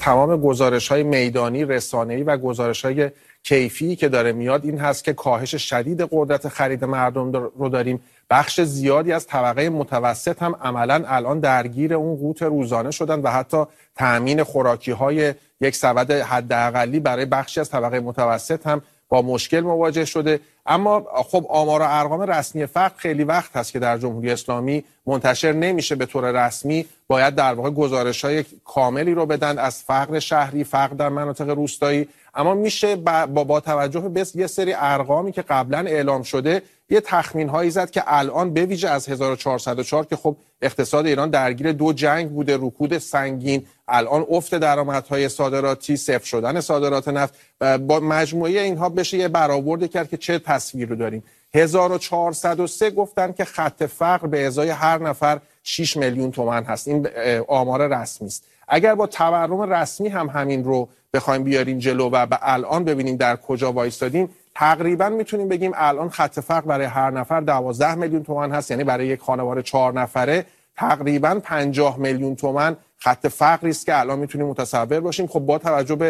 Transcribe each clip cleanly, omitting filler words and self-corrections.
تمام گزارش‌های میدانی، رسانه‌ای و گزارش‌های کیفی که داره میاد این هست که کاهش شدید قدرت خرید مردم رو داریم. بخش زیادی از طبقه متوسط هم عملاً الان درگیر اون قوت روزانه شدن و حتی تأمین خوراکی‌های یک سبد حداقلی برای بخشی از طبقه متوسط هم با مشکل مواجه شده. اما خب آمار و ارقام رسمی فقر خیلی وقت هست که در جمهوری اسلامی منتشر نمیشه به طور رسمی. باید در واقع گزارش‌های کاملی رو بدن از فقر شهری، فقر در مناطق روستایی. اما میشه با توجه به یه سری ارقامی که قبلا اعلام شده یه تخمین هایی زد که الان به ویژه از 1404 که خب اقتصاد ایران درگیر 2 جنگ بوده، رکود سنگین، الان افت درآمدهای صادراتی، صفر شدن صادرات نفت، با مجموعه اینها بشه یه برآورد کرد که چه تصویر رو داریم. 1403 گفتن که خط فقر به ازای هر نفر 6 میلیون تومان هست. این آمار رسمی است. اگر با تورم رسمی هم همین رو بخوایم بیاریم جلو و به الان ببینیم در کجا وایستادیم، تقریبا میتونیم بگیم الان خط فقر برای هر نفر 12 میلیون تومان هست. یعنی برای یک خانواده 4 نفره تقریبا 50 میلیون تومان خط فقری است که الان میتونیم متصور باشیم. خب با توجه به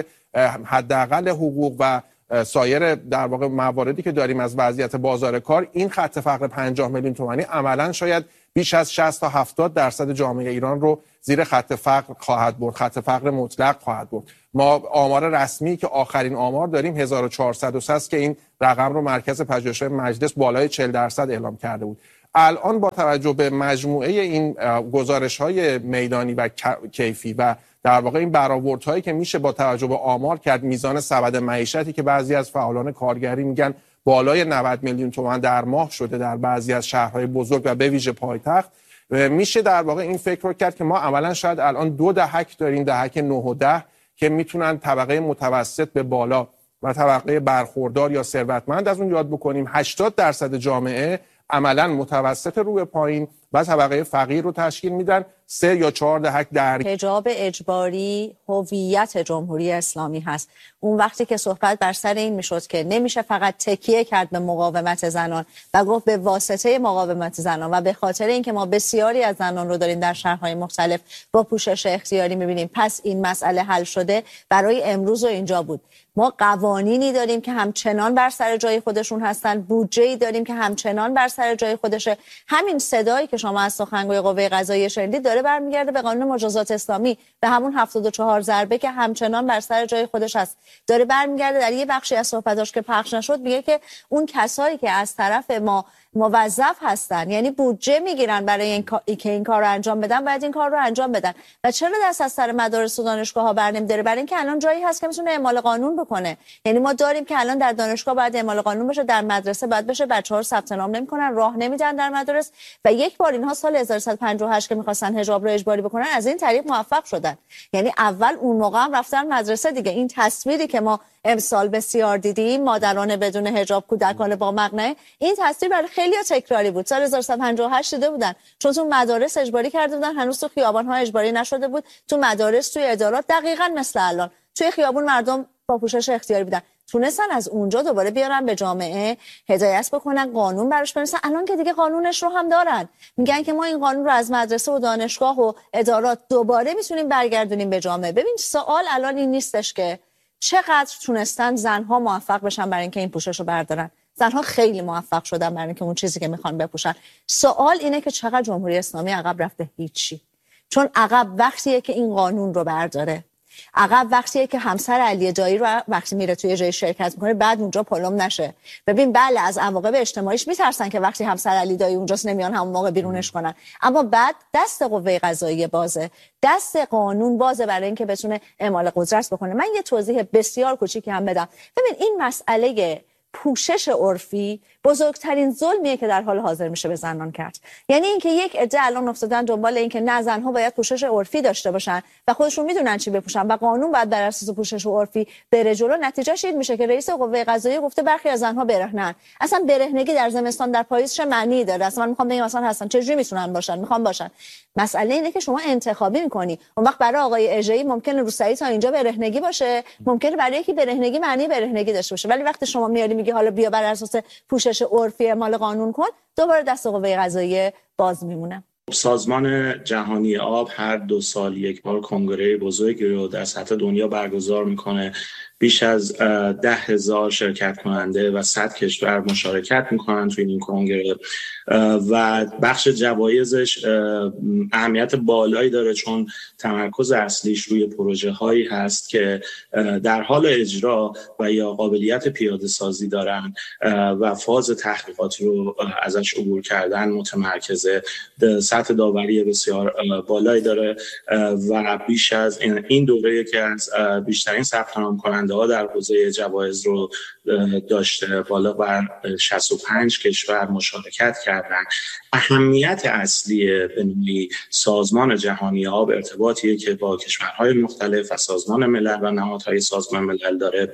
حداقل حقوق و سایر در واقع مواردی که داریم از وضعیت بازار کار، این خط فقر 50 میلیون تومانی عملاً شاید بیش از 60 تا 70% جامعه ایران رو زیر خط فقر خواهد برد، خط فقر مطلق خواهد برد. ما آمار رسمی که آخرین آمار داریم 1403 است که این رقم رو مرکز پژوهش‌های مجلس بالای 40% اعلام کرده بود. الان با توجه به مجموعه این گزارش‌های میدانی و کیفی و در واقع این برآوردهایی که میشه با توجه به آمار کرد، میزان سبد معیشتی که بعضی از فعالان کارگری میگن بالای 90 میلیون تومان در ماه شده در بعضی از شهرهای بزرگ و به ویژه پایتخت، میشه در واقع این فکر رو کرد که ما عملاً شاید الان 2 دهک داریم، دهک 9 و 10 که میتونن طبقه متوسط به بالا و طبقه برخوردار یا ثروتمند از اون یاد بکنیم. 80% جامعه عملاً متوسط رو به پایین و طبقه فقیر رو تشکیل میدن. 3 یا 4 دهک در حجاب اجباری هویت جمهوری اسلامی هست. اون وقتی که صحبت بر سر این میشد که نمیشه فقط تکیه کرد به مقاومت زنان و گفت به واسطه مقاومت زنان و به خاطر اینکه ما بسیاری از زنان رو داریم در شهرهای مختلف با پوشش اختیاری میبینیم پس این مسئله حل شده، برای امروز و اینجا بود. ما قوانینی داریم که همچنان بر سر جای خودشون هستن، بودجه‌ای داریم که همچنان بر سر جای خودشه. همین صدایی که شما از سخنگوی قوه قضاییه شنیدید داره برمیگرده به قانون مجازات اسلامی، به همون 74 ضربه که همچنان بر سر جای خودش هست. داره برمیگرده در یه بخشی از صحبتاش که پخش نشد میگه که اون کسایی که از طرف ما موظف هستن، یعنی بودجه میگیرن برای اینکه این کار رو انجام بدن، باید این کار رو انجام بدن. و چرا دست از سر مدارس و دانشگاه‌ها برنمی‌داره؟ برای اینکه الان جایی هست که میتونه اعمال قانون بکنه. یعنی ما داریم که الان در دانشگاه باید اعمال قانون بشه، در مدرسه باید بشه، بچه‌ها ثبت نام نمی‌کنن، راه نمیدن در مدارس. و یک بار اینها سال 1158 که می‌خواستن حجاب رو اجباری بکنن از این طریق موفق شدن. یعنی اول اون موقع هم رفتن مدرسه دیگه. این تصویری که ما امسال بسیار دیدیم، مادران بدون حجاب، کودکان با مقنعه، این تصویر برای خیلی‌ها تکراری بود. سال 1158 دیده بودن، چون تو مدارس اجباری کرده بودن، هنوز تو خیابان‌ها اجباری نشده بود. تو مدارس، توی ادارات دقیقاً مثل الان توی خیابون مردم با پوشش اختیاری بودن. تونستن از اونجا دوباره بیارن به جامعه، هدایت بکنن، قانون براش بنویسن. الان که دیگه قانونش رو هم دارن، میگن که ما این قانون رو از مدرسه و دانشگاه و ادارات دوباره میتونیم برگردونیم به جامعه. ببین سوال الان این نیستش که چقدر تونستن زنها موفق بشن برای اینکه این پوشش رو بردارن. زنها خیلی موفق شدن برای اینکه اون چیزی که میخوان بپوشن. سوال اینه که چقدر جمهوری اسلامی عقب رفته. هیچی. چون عقب وقتیه که این قانون رو برداره، عقب وقتیه که همسر علی دایی رو وقتی میره توی جای شرکت میکنه بعد اونجا پلم نشه. ببین بله از عواقب اجتماعیش میترسن که وقتی همسر علی دایی اونجاست نمیان همون موقع بیرونش کنن، اما بعد دست قوه قضاییه بازه، دست قانون بازه برای اینکه بتونه اعمال قدرت بکنه. من یه توضیح بسیار کوچیکی هم بدم. ببین این مسئله پوشش عرفی بزرگترین ظلمیه که در حال حاضر میشه به زنان کرد. یعنی اینکه یک عده الان افتادن دنبال اینکه نه زنها باید پوشش عرفی داشته باشن و خودشون میدونن چی بپوشن و قانون باید بر اساس پوشش عرفی بره جلو. نتیجهش این میشه که رئیس قوه قضاییه گفته برخی از زنها برهنن. اصلا برهنگی در زمستان در پاییز چه معنی داره؟ اصلا من میخوام بگم اصلا هستن چجوری میتونن باشن، میخوام باشن. مسئله اینه که شما انتخابی میکنی. اون وقت برای آقای اژه‌ای ممکنه روسری تا اینجا برهنگی باشه، ممکنه برای یکی برهنگی معنی برهنگی داشته باشه، ولی وقتی شما میاری میگی حالا بیا بر اساس پوشش عرفی اعمال قانون کن، دوباره دست قوه قضاییه باز میمونه. سازمان جهانی آب هر 2 سال یک بار کنگره بزرگی رو در سطح دنیا برگزار میکنه. بیش از 10,000 شرکت کننده و 100 کشور مشارکت میکنن توی این کنگره و بخش جوایزش اهمیت بالایی داره، چون تمرکز اصلیش روی پروژه هایی هست که در حال اجرا و یا قابلیت پیاده سازی دارن و فاز تحقیقاتی رو ازش عبور کردن متمرکزه. سطح داوری بسیار بالایی داره و بیش از این دوره که از بیشترین ثبت نام کننده ها در حوزه جوایز رو داشته، بالا بر 65 کشور مشارکت کردن. اهمیت اصلی بنوعی سازمان جهانی آب ارتباطیه که با کشورهای مختلف و سازمان ملل و نهادهای سازمان ملل داره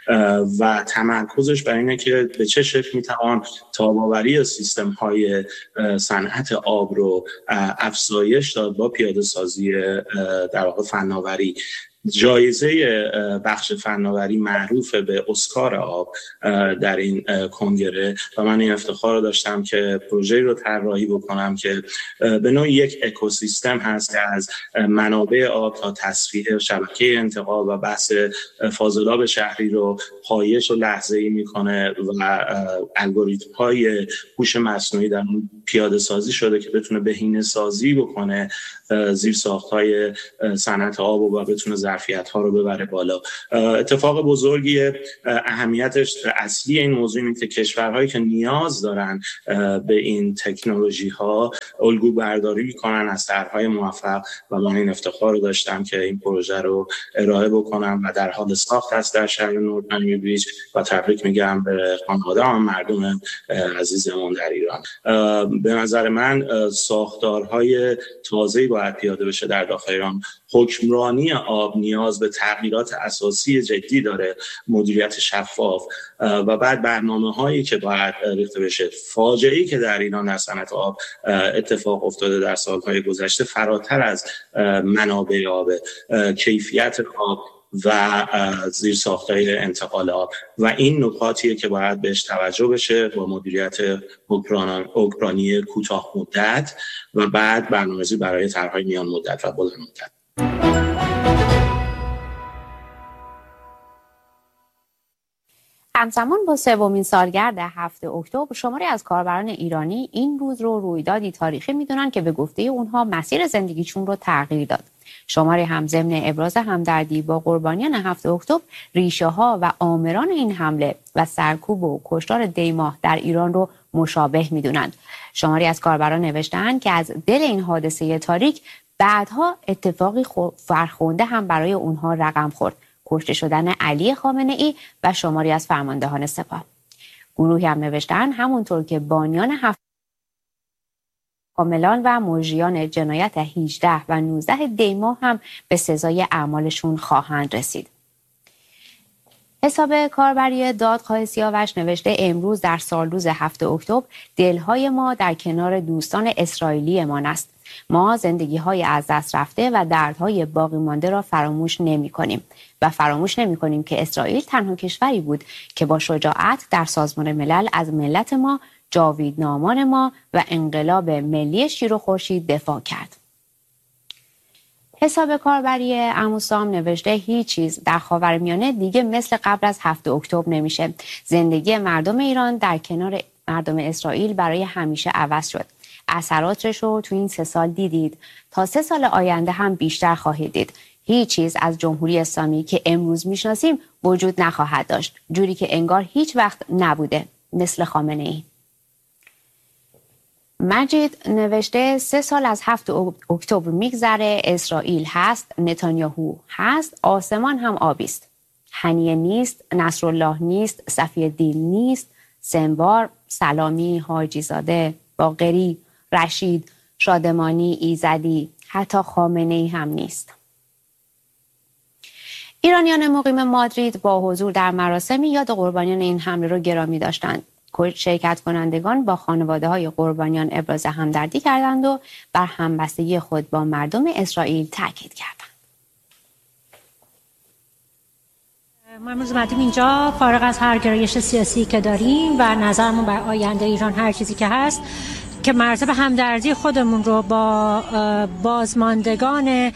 و تمرکزش بر اینه که به چه شکل میتوان تاب‌آوری سیستم‌های صنعت آب رو افزایش داد با پیاده سازی در واقع فناوری. جایزه بخش فناوری معروف به اسکار آب در این کنگره و من این افتخار رو داشتم که پروژه‌ای رو طراحی بکنم که به نوعی یک اکوسیستم هست که از منابع آب تا تصفیه شبکه انتقال و بحث فاضلاب شهری رو پایش و لحظه‌ای میکنه و الگوریتم‌های هوش مصنوعی در اون پیاده سازی شده که بتونه بهینه‌سازی بکنه زیرساخت‌های صنعت آب و بتونه ظرفیت‌ها رو ببره بالا. اتفاق بزرگیه. اهمیتش اصلی این موضوع اینه که کشورهایی که نیاز دارن به این تکنولوژی‌ها الگو برداری می‌کنن از طرح‌های موفق و من این افتخار رو داشتم که این پروژه رو ارائه بکنم و در حال ساخت است در شهر نورد میامی بیچ و تبریک میگم به خانواده و مردم عزیزمون در ایران. به نظر من ساختارهای تازه‌ای باید پیاده بشه در داخل ایران. حکمرانی آب نیاز به تغییرات اساسی جدی داره، مدیریت شفاف و بعد برنامه‌هایی که باید ریخته بشه. فاجعه‌ای که در ایران در صنعت آب اتفاق افتاده در سال‌های گذشته فراتر از منابع آب، کیفیت آب و زیرساخت‌های انتقال آب و این نکاتیه که باید بهش توجه بشه با مدیریت حکمرانی کوتاه مدت و بعد برنامه‌ریزی برای طرح‌های میان مدت و بلند مدت. همزمان با 3مین سالگرد 7 اکتبر شماری از کاربران ایرانی این روز رو رویدادی تاریخی میدونن که به گفته اونها مسیر زندگیشون رو تغییر داد. شماری هم ضمن ابراز همدردی با قربانیان 7 اکتبر ریشه ها و آمران این حمله و سرکوب و کشتار دیماه در ایران رو مشابه میدونند. شماری از کاربران نوشتند که از دل این حادثه تاریک بعدها اتفاقی فرخنده هم برای اونها رقم خورد: کشته شدن علی خامنه‌ای و شماری از فرماندهان سپاه. گروهی هم نوشتن همونطور که بانیان 7 کاملان و مجریان جنایت 18 و 19 دیماه هم به سزای اعمالشون خواهند رسید. حساب کاربری دادخواه سیاوش نوشته امروز در سالروز 7 اکتبر دلهای ما در کنار دوستان اسرائیلیمان است. ما زندگی‌های از دست رفته و دردهای باقی مانده را فراموش نمی‌کنیم و فراموش نمی‌کنیم که اسرائیل تنها کشوری بود که با شجاعت در سازمان ملل از ملت ما، جاویدنامان ما و انقلاب ملی شیر و خورشید دفاع کرد. حساب کاربری عموسام نوشته هیچ چیز در خاورمیانه دیگه مثل قبل از 7 اکتبر نمیشه. زندگی مردم ایران در کنار مردم اسرائیل برای همیشه عوض شد. اثراتش رو تو این 3 سال دیدید. تا 3 سال آینده هم بیشتر خواهید دید. هیچ چیز از جمهوری اسلامی که امروز میشناسیم وجود نخواهد داشت. جوری که انگار هیچ وقت نبوده. مثل خامنه‌ای. مجید نوشته 3 سال از 7 اکتبر میگذره، اسرائیل هست، نتانیاهو هست، آسمان هم آبی است. هنیه نیست، نصرالله نیست، صفی‌الدین نیست، سنوار، سلامی، حاجی زاده، باقری، رشید، شادمانی، ایزدی، حتی خامنه‌ای هم نیست. ایرانیان مقیم مادرید با حضور در مراسمی یاد قربانیان این حمله را گرامی داشتند. شرکت کنندگان با خانواده‌های قربانیان ابراز همدردی کردند و بر همبستگی خود با مردم اسرائیل تاکید کردند. ما امروز اومدیم اینجا فارغ از هر گرایش سیاسی که داریم و نظرمون بر آینده ایران هر چیزی که هست که مراتب همدردی خودمون رو با بازماندگان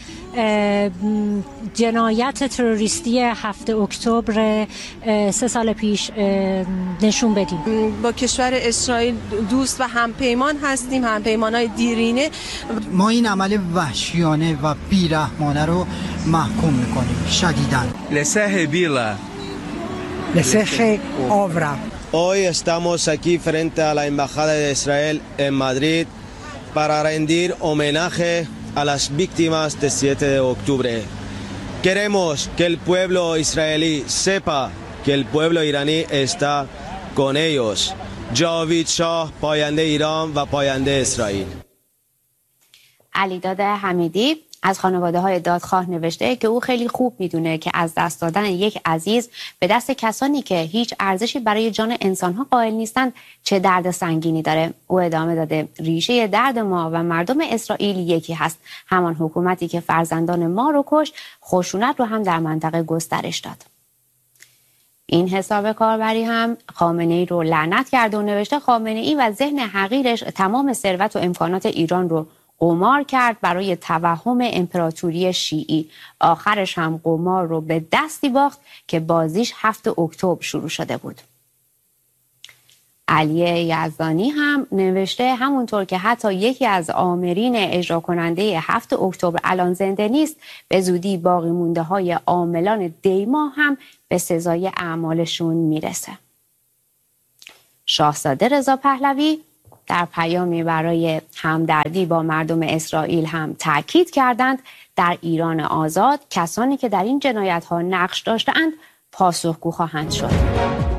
جنایت تروریستی 7 اکتبر 3 سال پیش نشون بدیم. با کشور اسرائیل دوست و همپیمان هستیم، همپیمانای دیرینه. ما این عمل وحشیانه و بیرحمانه رو محکوم میکنیم شدیداً. Leseje obra. Hoy estamos aquí frente a la Embajada de Israel en Madrid para rendir homenaje a las víctimas del 7 de octubre. Queremos que el pueblo israelí sepa que el pueblo iraní está con ellos. Javid Shah, پاینده ایران و پاینده اسرائیل. علیداد حمیدی از خانواده‌های دادخواه نوشته که او خیلی خوب میدونه که از دست دادن یک عزیز به دست کسانی که هیچ ارزشی برای جان انسان‌ها قائل نیستند چه درد سنگینی داره. او ادامه داده ریشه درد ما و مردم اسرائیل یکی هست، همان حکومتی که فرزندان ما رو کشت، خشونت رو هم در منطقه گسترش داد. این حساب کاربری هم خامنه‌ای رو لعنت کرده و نوشته خامنه‌ای و ذهن حقیرش تمام ثروت و امکانات ایران رو قمار کرد برای توهم امپراتوری شیعی. آخرش هم قمار رو به دستی باخت که بازیش 7 اکتبر شروع شده بود. علی یزدانی هم نوشته همونطور که حتی یکی از آمرین اجرا کننده 7 اکتبر الان زنده نیست، به زودی باقی مونده های عاملان دیما هم به سزای اعمالشون میرسه. شاهزاده رضا پهلوی در پیامی برای همدردی با مردم اسرائیل هم تاکید کردند در ایران آزاد کسانی که در این جنایت‌ها نقش داشته‌اند پاسخگو خواهند شد.